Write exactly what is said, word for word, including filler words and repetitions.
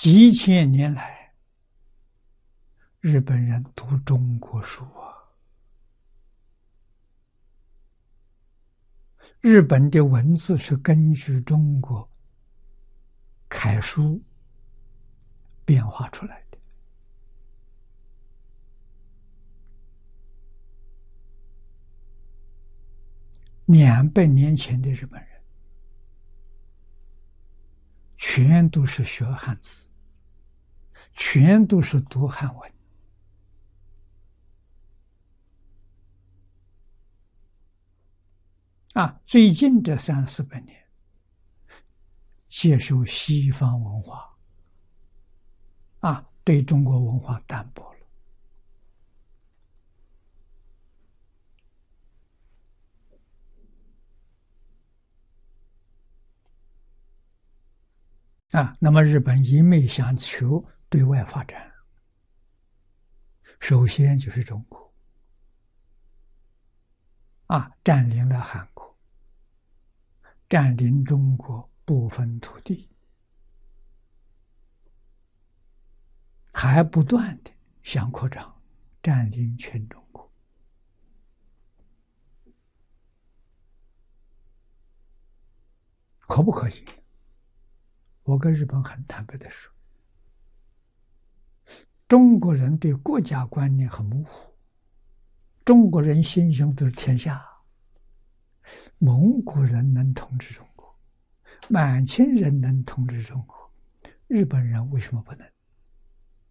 几千年来，日本人读中国书啊，日本的文字是根据中国楷书变化出来的。两百年前的日本人，全都是学汉字，全都是读汉文。啊，最近这三四百年，接受西方文化，啊，对中国文化淡薄了。啊，那么日本一味想求对外发展，首先就是中国，啊，占领了韩国，占领中国部分土地，还不断的想扩张，占领全中国。可不可以？我跟日本很坦白的说，中国人对国家观念很模糊，中国人心胸都是天下，蒙古人能统治中国，满清人能统治中国，日本人为什么不能？